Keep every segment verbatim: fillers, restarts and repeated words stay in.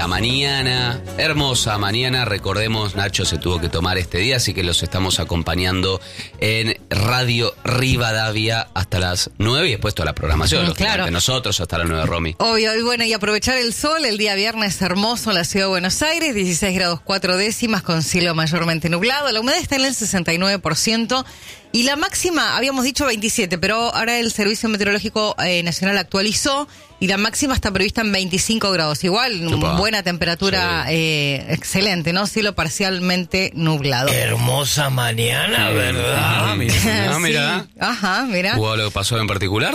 la mañana, hermosa mañana. Recordemos, Nacho se tuvo que tomar este día, así que los estamos acompañando en Radio Rivadavia hasta las nueve y después toda la programación. Mm, claro. Nosotros hasta las nueve, Romy. Obvio, y bueno, y aprovechar el sol. El día viernes hermoso en la ciudad de Buenos Aires, dieciséis grados cuatro décimas con cielo mayormente nublado. La humedad está en el sesenta y nueve por ciento. Y la máxima, habíamos dicho veintisiete, pero ahora el Servicio Meteorológico eh, Nacional actualizó y la máxima está prevista en veinticinco grados. Igual, Opa. buena temperatura, sí. eh, excelente, ¿no? Cielo parcialmente nublado. Hermosa mañana, ¿verdad? Ah, mira, mira. Sí. Ajá, mira. ¿Hubo algo que pasó en particular?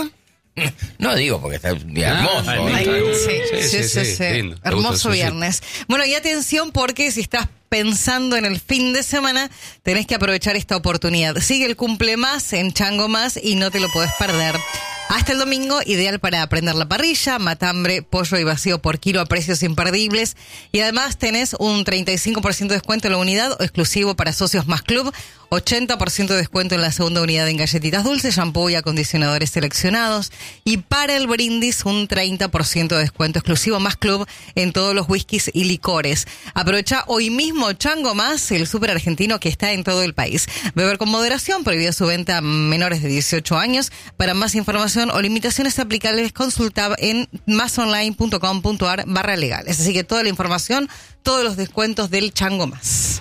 No digo porque está un día hermoso. Ah, Ay, lindo. sí, Sí, sí, sí, sí, sí, sí. lindo. Me gusta Hermoso eso, sí. viernes. Bueno, y atención porque si estás pensando en el fin de semana, tenés que aprovechar esta oportunidad. Sigue el Cumple Más en Chango Más y no te lo podés perder. Hasta el domingo, ideal para prender la parrilla, matambre, pollo y vacío por kilo a precios imperdibles. Y además tenés un treinta y cinco por ciento de descuento en la unidad, exclusivo para socios Más Club, ochenta por ciento de descuento en la segunda unidad en galletitas dulces, shampoo y acondicionadores seleccionados. Y para el brindis, un treinta por ciento de descuento exclusivo Más Club en todos los whiskies y licores. Aprovecha hoy mismo Chango Más, el súper argentino que está en todo el país. Beber con moderación, prohibida su venta a menores de dieciocho años. Para más información o limitaciones aplicables, consulta en masonline.com.ar barra legales. Así que toda la información, todos los descuentos del Chango Más.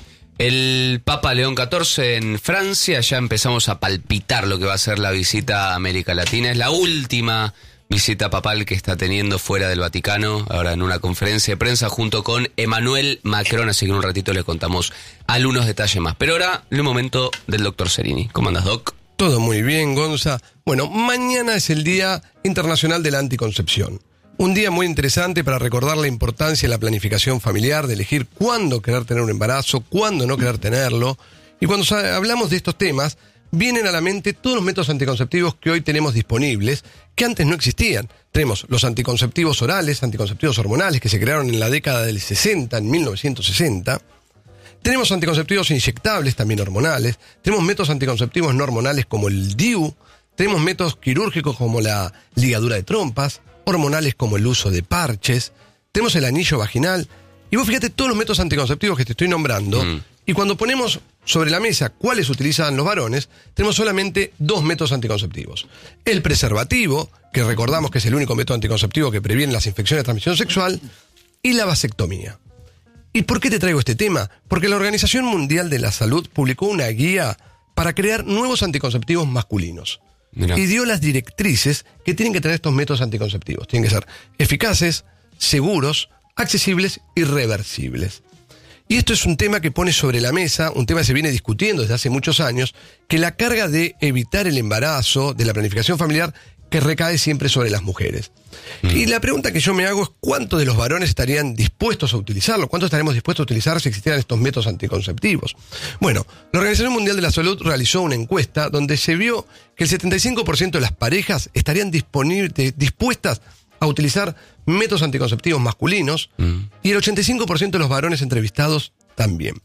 El Papa León catorce en Francia, ya empezamos a palpitar lo que va a ser la visita a América Latina. Es la última visita papal que está teniendo fuera del Vaticano, ahora en una conferencia de prensa junto con Emmanuel Macron, así que en un ratito les contamos algunos detalles más. Pero ahora, el momento del doctor Serini. ¿Cómo andas, Doc? Todo muy bien, Gonza. Bueno, mañana es el Día Internacional de la Anticoncepción. Un día muy interesante para recordar la importancia de la planificación familiar, de elegir cuándo querer tener un embarazo, cuándo no querer tenerlo. Y cuando hablamos de estos temas, vienen a la mente todos los métodos anticonceptivos que hoy tenemos disponibles, que antes no existían. Tenemos los anticonceptivos orales, anticonceptivos hormonales, que se crearon en la década del sesenta, en mil novecientos sesenta. Tenemos anticonceptivos inyectables, también hormonales. Tenemos métodos anticonceptivos no hormonales como el D I U. Tenemos métodos quirúrgicos como la ligadura de trompas, hormonales como el uso de parches. Tenemos el anillo vaginal. Y vos fíjate todos los métodos anticonceptivos que te estoy nombrando. Mm. Y cuando ponemos sobre la mesa cuáles utilizan los varones, tenemos solamente dos métodos anticonceptivos. El preservativo, que recordamos que es el único método anticonceptivo que previene las infecciones de transmisión sexual, y la vasectomía. ¿Y por qué te traigo este tema? Porque la Organización Mundial de la Salud publicó una guía para crear nuevos anticonceptivos masculinos. Mirá. Y dio las directrices que tienen que tener estos métodos anticonceptivos. Tienen que ser eficaces, seguros, accesibles y reversibles. Y esto es un tema que pone sobre la mesa, un tema que se viene discutiendo desde hace muchos años, que la carga de evitar el embarazo, de la planificación familiar, que recae siempre sobre las mujeres. Mm. Y la pregunta que yo me hago es ¿cuántos de los varones estarían dispuestos a utilizarlo? ¿Cuántos estaremos dispuestos a utilizar si existieran estos métodos anticonceptivos? Bueno, la Organización Mundial de la Salud realizó una encuesta donde se vio que el setenta y cinco por ciento de las parejas estarían disponibles, dispuestas a utilizar métodos anticonceptivos masculinos mm. y el ochenta y cinco por ciento de los varones entrevistados también.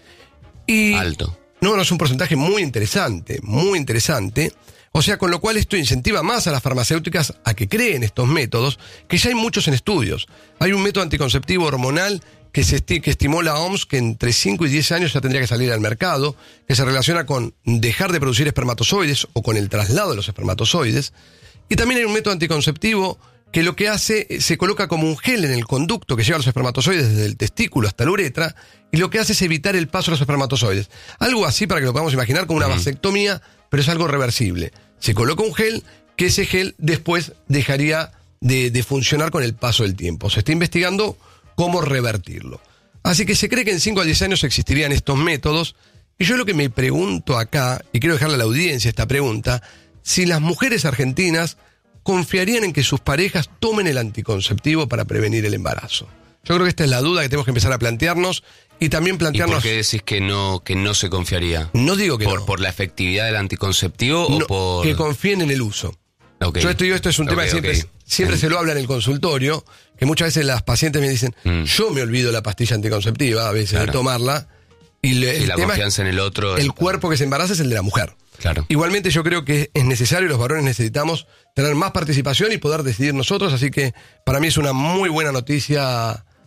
Y alto. No, no, es un porcentaje muy interesante, muy interesante. O sea, con lo cual esto incentiva más a las farmacéuticas a que creen estos métodos, que ya hay muchos en estudios. Hay un método anticonceptivo hormonal que, se esti- que estimó la O M S que entre cinco y diez años ya tendría que salir al mercado, que se relaciona con dejar de producir espermatozoides o con el traslado de los espermatozoides. Y también hay un método anticonceptivo que lo que hace, se coloca como un gel en el conducto que lleva los espermatozoides desde el testículo hasta la uretra, y lo que hace es evitar el paso de los espermatozoides. Algo así para que lo podamos imaginar como una uh-huh. vasectomía, pero es algo reversible. Se coloca un gel, que ese gel después dejaría de, de funcionar con el paso del tiempo. Se está investigando cómo revertirlo. Así que se cree que en cinco a diez años existirían estos métodos, y yo lo que me pregunto acá, y quiero dejarle a la audiencia esta pregunta, si las mujeres argentinas confiarían en que sus parejas tomen el anticonceptivo para prevenir el embarazo. Yo creo que esta es la duda que tenemos que empezar a plantearnos y también plantearnos... ¿Y por qué decís que no, que no se confiaría? No digo que ¿Por, no. ¿Por la efectividad del anticonceptivo no, o por...? Que confíen en el uso. Okay. Yo esto, esto es un tema okay, que siempre, okay. siempre se lo habla en el consultorio, que muchas veces las pacientes me dicen, mm. yo me olvido la pastilla anticonceptiva a veces claro. de tomarla. Y le, sí, el la tema confianza en el otro... El cuerpo que se embaraza es el de la mujer. Claro. Igualmente yo creo que es necesario, los varones necesitamos tener más participación y poder decidir nosotros, así que para mí es una muy buena noticia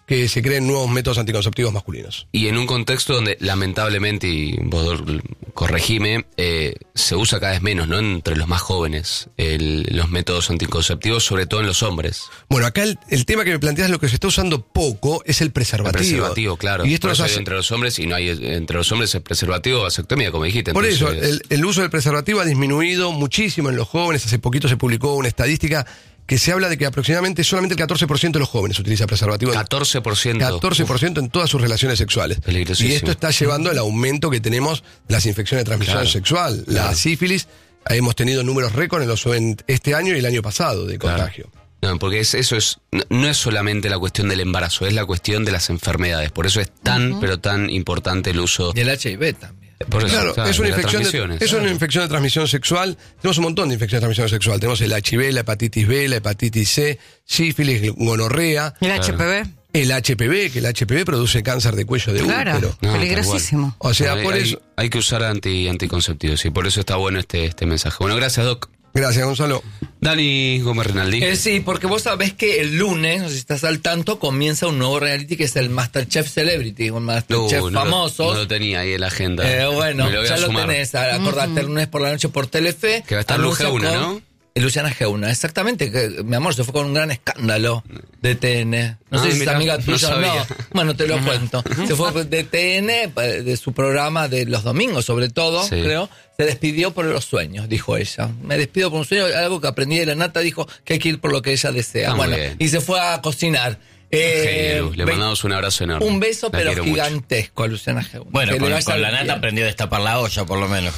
que se creen nuevos métodos anticonceptivos masculinos. Y en un contexto donde, lamentablemente, y vos corregime, eh, se usa cada vez menos, ¿no? Entre los más jóvenes, el, los métodos anticonceptivos, sobre todo en los hombres. Bueno, acá el, el tema que me planteas, lo que se está usando poco es el preservativo. El preservativo, claro. Y esto Por nos eso hace... hay entre los hombres, y no hay entre los hombres el preservativo o vasectomía, como dijiste. Por Entonces, eso, el, el uso del preservativo ha disminuido muchísimo en los jóvenes. Hace poquito se publicó una estadística que se habla de que aproximadamente solamente el catorce por ciento de los jóvenes utiliza preservativo. catorce por ciento. catorce por ciento en todas sus relaciones sexuales. Y esto está llevando al aumento que tenemos de las infecciones de transmisión Claro. sexual. La Claro. sífilis, hemos tenido números récord en, los, en este año y el año pasado de Claro. contagio. No, porque es, eso es no, no es solamente la cuestión del embarazo, es la cuestión de las enfermedades. Por eso es tan, uh-huh. pero tan importante el uso. Y el H I V también. Por eso, Claro, claro, es, una de las infección de, transmisiones. es una infección de transmisión sexual. Tenemos un montón de infecciones de transmisión sexual. Tenemos el H I V, la hepatitis B, la hepatitis C, sífilis, gonorrea. ¿Y el H P V? El H P V, que el H P V produce cáncer de cuello de Claro, útero. No, peligrosísimo. O sea, hay, por hay, eso... hay que usar anti, anticonceptivos y por eso está bueno este, este mensaje. Bueno, gracias, Doc. Gracias, Gonzalo. Dani Gómez Rinaldi. Eh, sí, porque vos sabés que el lunes, no sé si estás al tanto, comienza un nuevo reality que es el MasterChef Celebrity, un MasterChef Uh, no famoso. Lo, no lo tenía ahí en la agenda. Eh, bueno, Me lo voy a ya lo sumar. tenés, acordate, el lunes por la noche por Telefe. Que va a estar Anuncia Lugeuna, con- ¿no? Eh, Luciana Geuna, exactamente, que, mi amor, se fue con un gran escándalo de T N. No Ah, sé si mira, es amiga no tuya o no. sabía. Bueno, te lo cuento. Se fue de T N, de su programa de los domingos, sobre todo, Sí. creo. Se despidió por los sueños, dijo ella. Me despido por un sueño, algo que aprendí de la nata, dijo que hay que ir por lo que ella desea. Ah, muy bueno, bien. y se fue a cocinar. Eh, Genio, Luz, le ve- mandamos un abrazo enorme. un beso, La pero quiero mucho. gigantesco a Luciana Geuna. Bueno, Que le con, vaya con la bien. nata aprendió a destapar la olla, por lo menos.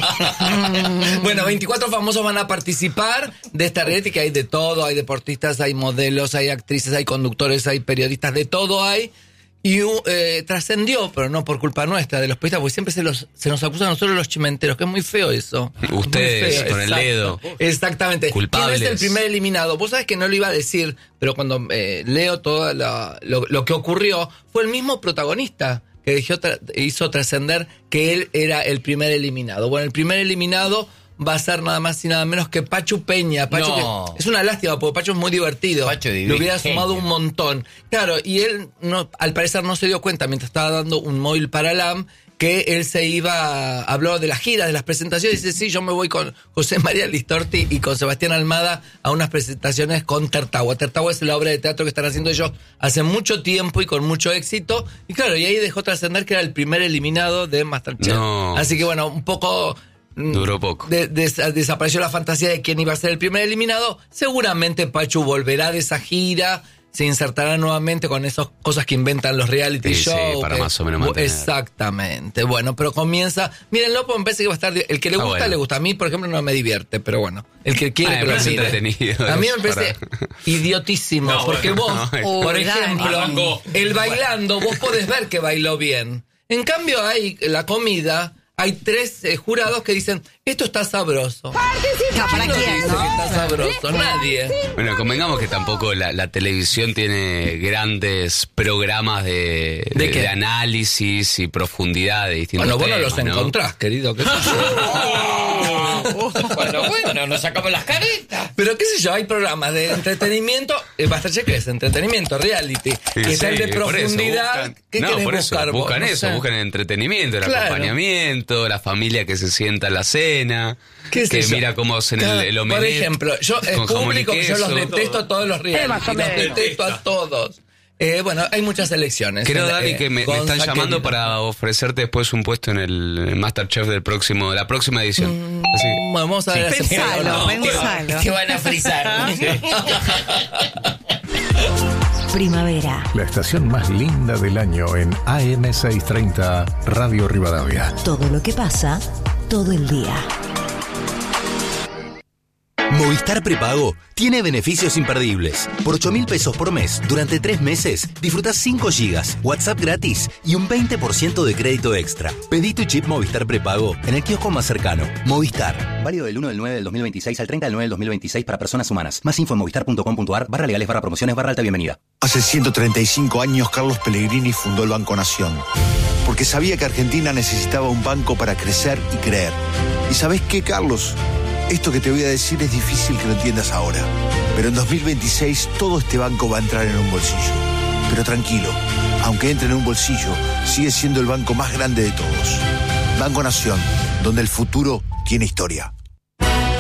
Bueno, veinticuatro famosos van a participar de esta reality, que hay de todo, hay deportistas, hay modelos, hay actrices, hay conductores, hay periodistas, de todo hay. Y uh, eh, trascendió, pero no por culpa nuestra, de los periodistas, porque siempre se, los, se nos acusa a nosotros los chimenteros, que es muy feo eso. Ustedes, Muy feo, con el exacto. dedo. Exactamente. Culpables. ¿Quién es el primer eliminado? Vos sabés que no lo iba a decir, pero cuando eh, leo todo la- lo, lo que ocurrió, fue el mismo protagonista que dejó tra- hizo trascender que él era el primer eliminado. Bueno, el primer eliminado va a ser nada más y nada menos que Pachu Peña. Pachu, No. que es una lástima, porque Pachu es muy divertido. Pachu divino. Le hubiera sumado un montón. Claro, y él no, al parecer no se dio cuenta mientras estaba dando un móvil para el A M que él se iba, habló de las giras, de las presentaciones, y dice, sí, yo me voy con José María Listorti y con Sebastián Almada a unas presentaciones con Tertagua. Tertagua es la obra de teatro que están haciendo ellos hace mucho tiempo y con mucho éxito. Y claro, y ahí dejó trascender que era el primer eliminado de MasterChef. No. Así que bueno, un poco... mm, Duró poco. de- des- desapareció la fantasía de quién iba a ser el primer eliminado. Seguramente Pachu volverá de esa gira, se insertará nuevamente con esas cosas que inventan los reality Sí, sí, shows. para que- más o menos mantener. Exactamente. Bueno, pero comienza. Mírenlo, pues me parece que va a estar. El que le Ah, gusta, bueno. le gusta. A mí, por ejemplo, no me divierte, pero bueno. El que quiere Ah, que me lo parece mire. entretenido A mí me eso, parece para- idiotísimo, No, porque bueno, vos, no. por Uy, Dani. ejemplo, Arrancó. el bailando, vos podés ver que bailó bien. En cambio, hay la comida. Hay tres eh, jurados que dicen, esto está sabroso. No, ¿para ¿Quién quién? dice no? que está sabroso? Nadie. Bueno, convengamos que tampoco la, la televisión tiene grandes programas de, ¿De de, qué? de análisis y profundidad de distintos Bueno, vos no temas, los encontrás, querido. ¿qué sé yo? Bueno, bueno, nos sacamos las caretas. Pero qué sé yo, hay programas de entretenimiento. Eh, MasterChef, ¿qué es? Entretenimiento, reality. Sí, que está el sí, de por eso, profundidad. buscan- ¿Qué no, querés por eso, buscar vos? buscan No eso, sé. buscan el entretenimiento, el Claro. acompañamiento, la familia que se sienta en la cena, ¿Qué sé que yo? mira cómo hacen Claro, el, el Por omelette ejemplo, yo es con jamón y público que yo los queso. detesto a todos los reality. Los detesto a todos. Eh, bueno, hay muchas elecciones. Creo, Eh, Dani, que me, me Gonza, están llamando querido. para ofrecerte después un puesto en el Masterchef del próximo, la próxima edición. Así que- Mm, Vamos a ver. si Pensalo, aceptamos o no. pensalo. Te van a frizar. Primavera. La estación más linda del año en A M seiscientos treinta Radio Rivadavia. Todo lo que pasa, todo el día. Movistar Prepago tiene beneficios imperdibles. Por ocho mil pesos por mes, durante tres meses, disfrutás cinco gigas, WhatsApp gratis y un veinte por ciento de crédito extra. Pedí tu chip Movistar Prepago en el kiosco más cercano. Movistar. Válido del uno del nueve del dos mil veintiséis al treinta del nueve del dos mil veintiséis para personas humanas. Más info en movistar punto com punto ar, barra legales, barra promociones, barra alta bienvenida. Hace ciento treinta y cinco años Carlos Pellegrini fundó el Banco Nación, porque sabía que Argentina necesitaba un banco para crecer y creer. ¿Y sabés qué, Carlos? Esto que te voy a decir es difícil que lo entiendas ahora, pero en dos mil veintiséis todo este banco va a entrar en un bolsillo. Pero tranquilo, aunque entre en un bolsillo, sigue siendo el banco más grande de todos. Banco Nación, donde el futuro tiene historia.